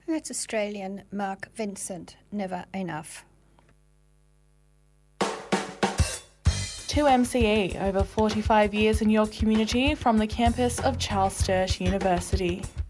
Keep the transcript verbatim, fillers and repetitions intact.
And that's Australian Mark Vincent, Never Enough. two M C E, over forty-five years in your community from the campus of Charles Sturt University.